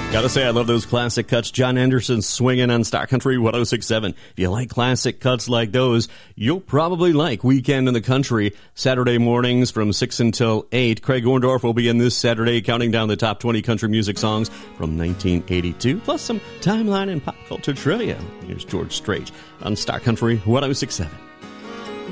Gotta say, I love those classic cuts. John Anderson swinging on Star Country 106.7. If you like classic cuts like those, you'll probably like Weekend in the Country. Saturday mornings from 6 until 8. Craig Orndorff will be in this Saturday counting down the top 20 country music songs from 1982, plus some timeline and pop culture trivia. Here's George Strait on Star Country 106.7.